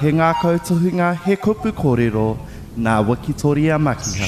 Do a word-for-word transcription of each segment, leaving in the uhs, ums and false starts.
He ngā kautuhinga he kupu kōrero nā Wikitoria Makiha.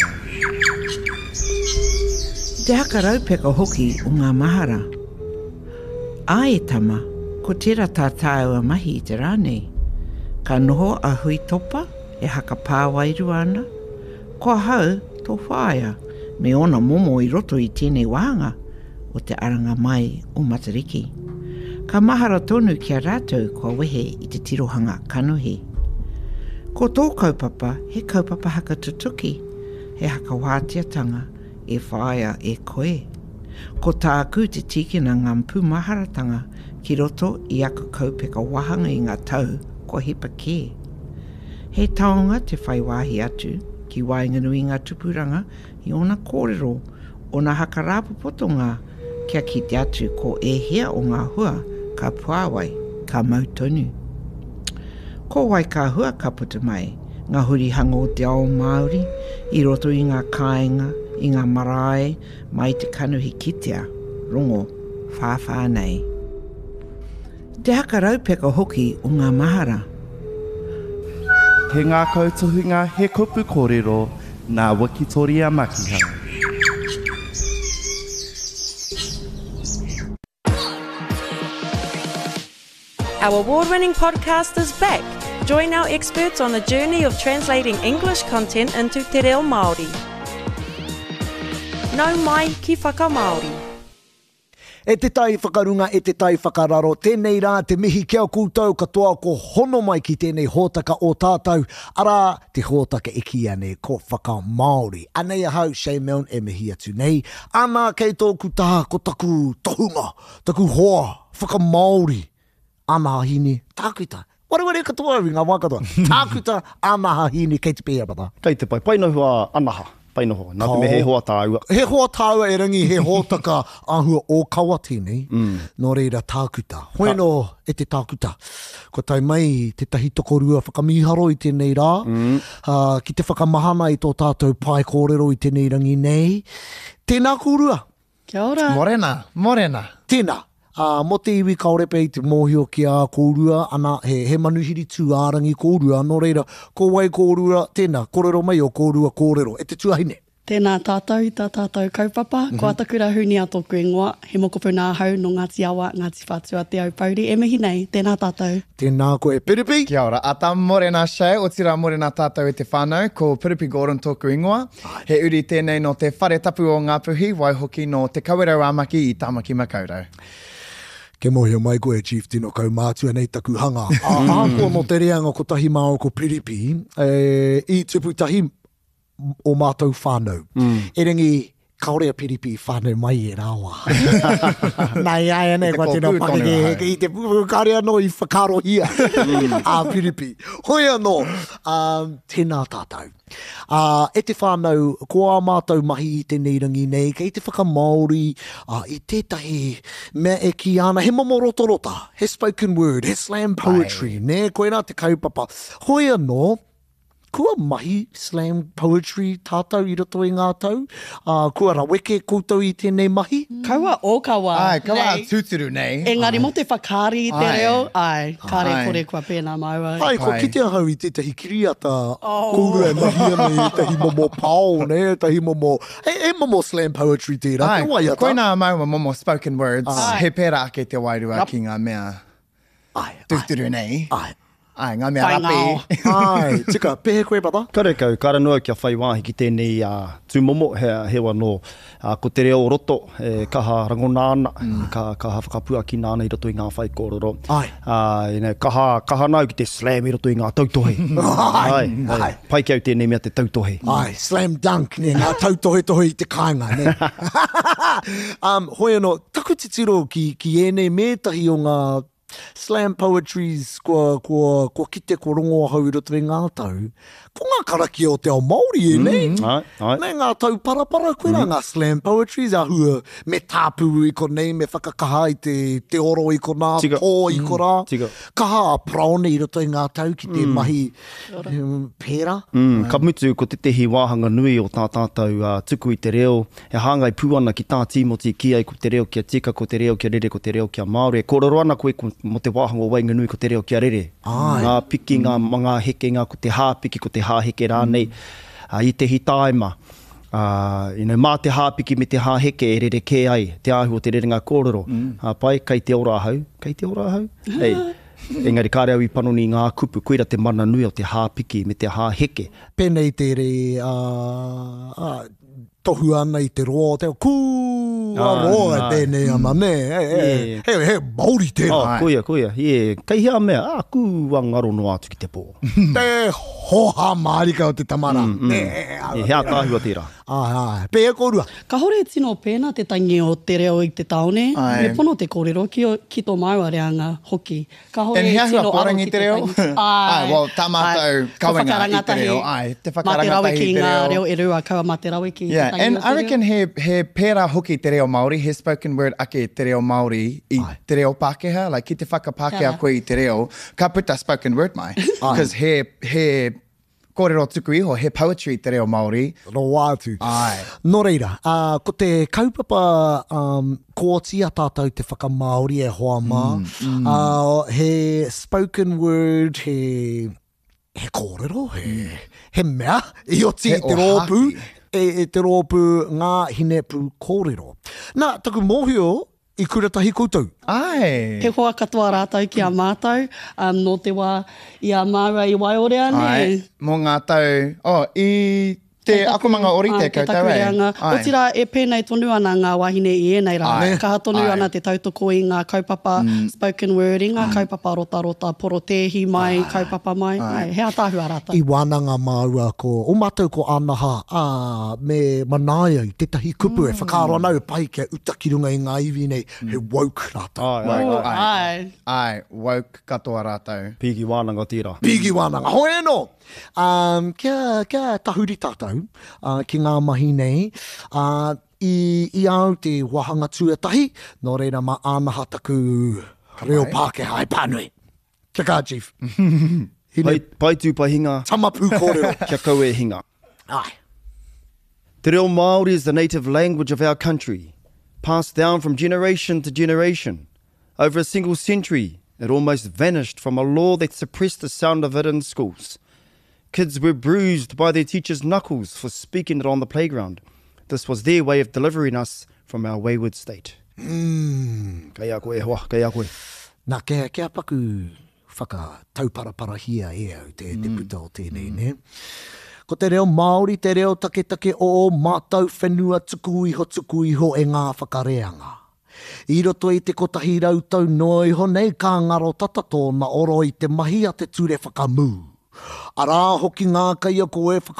Te haka raupeka hoki o ngā mahara. A e tama, ko tērā tātāua mahi i te rānei. Ka noho a hui topa e haka pāwairu ana. Ko hau tō whaia me ona momo i roto i tēnei wahanga o te aranga mai o Matariki. Ka mahara tonu kia rātou kua wehe i te tirohanga kanuhi. Ko tō kaupapa he kaupapa haka tutuki, he haka wātiatanga e whaia e koe. Ko tāku te tikina ngā mpu maharatanga ki roto i aku kaupeka wahanga i ngā tau ko hipa kē. He taonga te whaiwahi atu ki wainganui ngā tupuranga i ona kōrero o nā haka rāpopotonga kia ki te atu ko e hea o ngā hua ka puawai, ka mautonu. Ko wai ka hua ka puta mai, ngā huri hanga o te ao Māori, i roto i ngā kāinga, i ngā marae, mai te kanuhi kitea, rongo, whāwhā nei. Te haka raupeka hoki o ngā mahara. He ngā kautuhinga he kupu kōrero nā Wikitoria Makiha. Our award-winning podcast is back. Join our experts on a journey of translating English content into te reo Māori. Nau mai ki whakamāori. E te tai whakarunga, e te tai whakararo, tēnei rā te mihi kia koutou katoa ko hono mai ki tēnei hōtaka o tātou. Ara, te hōtaka e ki ane ko whakamāori. Anei ahau, Shane Milne e mihi atu nei. Ana kei tōku taha ko taku tohunga, taku hoa, whakamāori. Anaha hini, tākuta. Wareware katoa ringa wakatoa. Tākuta, anaha hini, kei te pēa pata. Kei te pai, painohua anaha. Painoho, nā te me he hoa tāua. He hoa tāua e rangi he hōtaka ahua o kawa tēnei. Mm. Nō reira tākuta. Hoi no e te tākuta. Ko tai mai te tahi tokorua whakamiharo i tēnei rā. Mm. Uh, ki te whakamahana i tō tātou pai kōrero i tēnei rangi nei. Tēnā kōrua. Kia ora. Morena, morena. Tēnā. Uh, mo te iwi kaurepe i te mōhio ki a kōrua, ana he, he manuhiri tū ārangi kōrua, nō reira, ko wai kōrua, tēnā, kōrero mai o kōrua kōrero, e te tuahine. Tēnā tātou i tā tātou kaupapa, mm-hmm. Ko atakura huni a tōku ingoa, he mokopu nā hau no Ngāti Awa, Ngāti Whātua te au pauri, e mihi nei, tēnā tātou. Tēnā koe, Piripi. Kia ora, ata morena Shea, o tira morena tātou e te whānau, ko Piripi Gordon tōku ingoa. He uri tēnei no te whare tapu o ngā puhi, wai hoki no te kawerau amaki i Tāmaki Makaurau. Ke mohia mai koe, Chief Tino Kaumātua nei taku hanga. A āko no te reanga ko tahi māo ko Piripi, e, i tupu tahi o mātou whānau. Mm. E ringi kaurea Piripi whānau mai e rāwa. Nai ai anei kua tēnā whakake, i te pukare anō i whakarohia. A Piripi. Hoi anō, um, tēnā tātou. Uh, e te whānau, ko a mātou mahi i tēnei rangi nei, kei te whakamāori, uh, i tētahi mea e ki ana, he momo rotorota, he spoken word, he slam poetry, Ai. Ne, koe nā te kaupapa. Hoi anō, kua mahi slam poetry tātou i roto i ngā tau, uh, kua raweke koutou i tēnei mahi. Kaua o kaua. Ai, kaua nei. Tūturu nei. Engari mo te whakari i te Ai. reo, ai, kare Ai. kore kua pēnā maua. Ai, ko Ai. kite ahau i tētahi kiriata, oh. Kōrua e mahi ana i tahi momo pao, ne, tahi momo, e, e momo slam poetry tērā, Ai, te waiata. koe nā maua momo spoken words, Ai. he pēra ake te wairua ki ngā mea Ai, tūturu nei. ai. Ai, ngā mea Whai rapi. Ai, tika, pehe koe pata? Karekau, karanua kia whaiwāhi ki tēnei uh, tūmomo he, hewa no uh, ko te reo roto, e, kaha rangonāna, mm. ka, kaha whakapua ki nāna i roto i ngā whai kōrero. Ai. Uh, you know, kaha, kaha nau ki te slam i roto i ngā tautohe. Ai, ai, ai. ai. Pai ki au tēnei mea te tautohe. Ai, slam dunk, ne, ngā tautohe tohe i te kāinga, ne. um, hoi anō, taku te tiro ki, ki ene mētahi o ngā slam poetries kua, kua, kua kite ko rongo hau i roto i ngā tau. Ko ngā karaki o te ao Māori e, ne? Mm, ai, ai. Ne, ngā tau parapara, koe mm. ngā slam poetries a hua me tāpū i ko nei, me whakakaha i te, te oro i ko nā, Tika. pō i ko rā. Tika. Kaha a praone i roto i ngā tau ki te mm. mahi um, pēra. Mm, ka mutu ko te tehi wāhanga nui o tā tātou uh, tuku i te reo, e hāngai pūana ki tā tīmoti ki ai ko te reo kia tika, ko te reo kia rere, ko te reo kia Māori. E kōrero ana koe ko mo te wāhanga o Wainganui ko te reo kia rere. Ai. Ngā piki, ngā mga heke, ngā ko te hāpiki, ko te hāheke rānei. Uh, I te hitaima, uh, you know, mā te hāpiki me te hāheke e rere kē ai, te ahu o te rerenga kōrero. Mm. Uh, pai, kei te ora ahau, kei te ora ahau. Hei, engari kāre au I panoni ngā kupu, koira te mana nui o te hāpiki me te hāheke. Pēnei te re, uh, uh, tohu ana I te roa, te kū, a roa e tēnei ana, ne, he, he, he, Māori tēnā. Oh, kuia, kuia, yeah. Kei hea mea, ah, kū wangaro no atu ki te pō. Te hoha marika o te tamara. Mm, mm. Ne, Yeah, hea kāhua tērā. ai, ai, pēa kōrua. Ka hore tino pēnā te tangi o te reo I te taone. Ai. Me pono te kōrero ki, o, ki tō maua reanga hoki. Ka hore En hea hua tino porangi aro ki te reo? tangi. Ai, well, tā mātou Ai. kawenga Ka I te reo. Ai, te Mā te whakarangatahi rawe ki te ngā reo. reo e rua kaua mā te rawe ki Yeah, te tangi and o te I reo. reckon he, he pērā hoki te reo Māori, he spoken word ake te reo Māori I Ai. te reo Pākehā, like ki te whakapākehā Tara. koe I te reo, ka puta spoken word mai. Because he, he kōrero tuku iho, he poetry te reo Māori. No wātu. Ai. No reira, uh, ko te kaupapa um, kōtia tātou te whakamaori e hoa mā. Mm, mm. Uh, he spoken word, he, he kōrero, he, he mea, I oti He te o rōpū, haki. e, e te rōpū ngā hine pū kōrero. Nā, taku mōhio I kuratahi koutou. Ai. He hoa katoa rātou ki a mātou, um, no te wā I a māua I Waiorea, ne? Ai. Mō ngā tau, oh, I te akumanga ori te Ai, te koutou, taku eh? reanga. O Ai. tira e pēnei tonu ana ngā wahine I ēnei rā. Ai. Ka tonu Ai. ana te tautoko I ngā kaupapa mm. spoken word, I ngā mm. kaupapa rota-rota, porotehi mai, kaupapa mai. Ai. Ai, hea tāhua rātou. I wānanga māua ko, o mātou ko anaha, ā, me manaia I tetahi kupu mm. e whakaaro nau pai kia utakirunga I ngā iwi nei, mm. he woke rātou. Ai, ai, Oh, ai. ai. Ai, woke katoa rātou. Piki wānanga tērā. Pigi wānanga, hoi no! Um, kia, kia tahuri tātou, uh, ki ngā mahi nei, uh, I, I au te wahanga tuatahi, no reira ma ānaha taku reo Pākehā e pānui. Kia kā, Chief. Pai, Hine pai tū pai hinga, tamapu kōrero. kia kau e hinga. Ai. Te reo Māori is the native language of our country, passed down from generation to generation. Over a single century, it almost vanished from a law that suppressed the sound of it in schools. Kids were bruised by their teachers' knuckles for speaking it on the playground. This was their way of delivering us from our wayward state. Mm. Kei a koe hoa, kei a koe. Nā kia, kia paku whaka tauparapara hia e au te, te puta o tēnei, ne? Ko te reo Māori, te reo take-take o mātou whenua tuku iho tuku iho e ngā whakareanga. I roto I te kotahi rautau no iho nei ka ngaro tata tōna oro I te mahi a te ture whakamū. Arā hoki ngā kaia ko e whaka